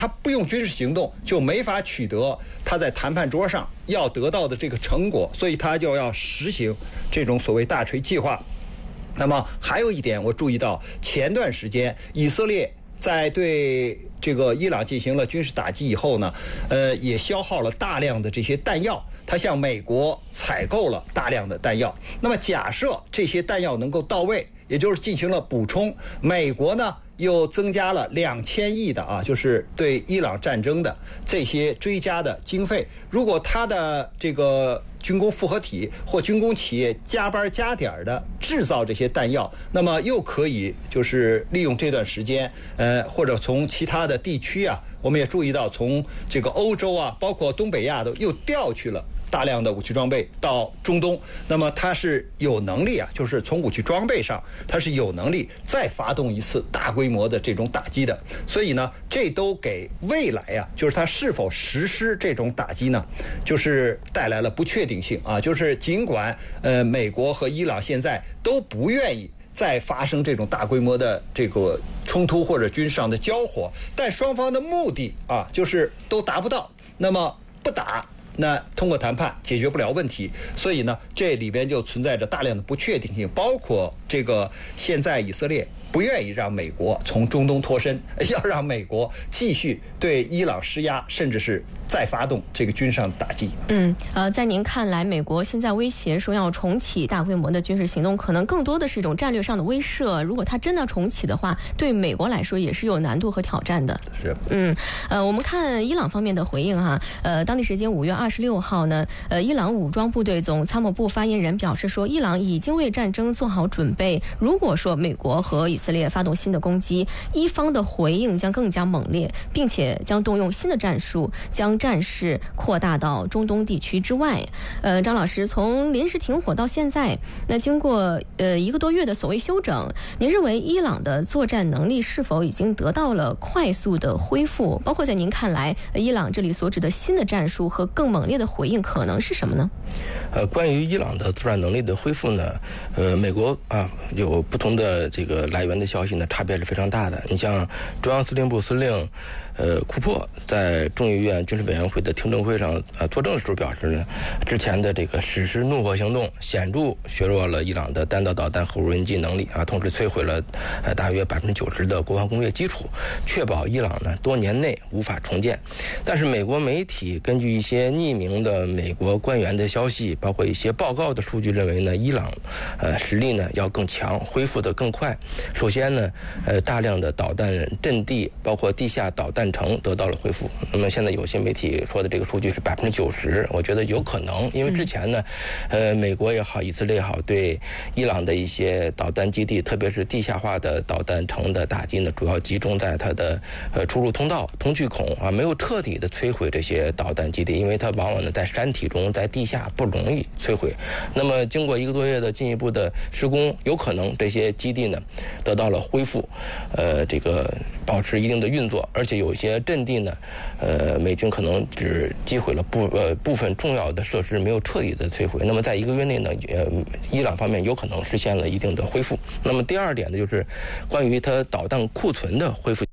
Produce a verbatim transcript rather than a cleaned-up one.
他不用军事行动就没法取得他在谈判桌上要得到的这个成果，所以他就要实行这种所谓大锤计划。那么还有一点，我注意到前段时间以色列在对这个伊朗进行了军事打击以后呢，呃，也消耗了大量的这些弹药，他向美国采购了大量的弹药。那么假设这些弹药能够到位，也就是进行了补充，美国呢又增加了两千亿的啊，就是对伊朗战争的这些追加的经费。如果他的这个军工复合体或军工企业加班加点的制造这些弹药，那么又可以就是利用这段时间，呃，或者从其他的地区啊，我们也注意到从这个欧洲啊，包括东北亚都又调去了大量的武器装备到中东。那么它是有能力啊，就是从武器装备上，它是有能力再发动一次大规模的这种打击的。所以呢，这都给未来啊，就是它是否实施这种打击呢，就是带来了不确定性啊。就是尽管呃美国和伊朗现在都不愿意再发生这种大规模的这个冲突或者军事上的交火，但双方的目的啊，就是都达不到。那么不打，那通过谈判解决不了问题，所以呢，这里边就存在着大量的不确定性，包括这个现在以色列不愿意让美国从中东脱身，要让美国继续对伊朗施压，甚至是再发动这个军事上的打击。 嗯，呃，在您看来，美国现在威胁说要重启大规模的军事行动，可能更多的是一种战略上的威慑。如果它真的重启的话，对美国来说也是有难度和挑战的。 是， 嗯，呃，我们看伊朗方面的回应哈，呃，当地时间五月二十六号呢，呃，伊朗武装部队总参谋部发言人表示说，伊朗已经为战争做好准备。如果说美国和以色列发动新的攻击，伊方的回应将更加猛烈，并且将动用新的战术，将战事扩大到中东地区之外。呃，张老师，从临时停火到现在，那经过呃一个多月的所谓休整，您认为伊朗的作战能力是否已经得到了快速的恢复？包括在您看来，伊朗这里所指的新的战术和更猛烈的回应可能是什么呢？ 呃，关于伊朗的作战能力的恢复呢，呃，美国啊有不同的这个来源的消息呢，差别是非常大的。你像中央司令部司令呃库珀在众议院军事委员会的听证会上呃作证的时候表示呢，之前的这个实施怒火行动显著削弱了伊朗的弹道导弹和无人机能力啊，同时摧毁了呃大约百分之九十的国防工业基础，确保伊朗呢多年内无法重建。但是美国媒体根据一些匿名的美国官员的消息，包括一些报告的数据认为呢，伊朗呃实力呢要更强，恢复得更快。首先呢，呃大量的导弹阵地，包括地下导弹城得到了恢复。那么现在有些媒体说的这个数据是百分之九十，我觉得有可能，因为之前呢，呃美国也好，以色列也好，对伊朗的一些导弹基地，特别是地下化的导弹城的打击呢，主要集中在它的呃出入通道、通气孔啊，没有彻底的摧毁这些导弹基地，因为它往往呢在山体中，在地下不容易摧毁。那么经过一个多月的进一步的施工，有可能这些基地呢得到了恢复，呃，这个保持一定的运作，而且有些阵地呢，呃，美军可能只击毁了部呃部分重要的设施，没有彻底的摧毁。那么在一个月内呢，呃，伊朗方面有可能实现了一定的恢复。那么第二点呢，就是关于它导弹库存的恢复。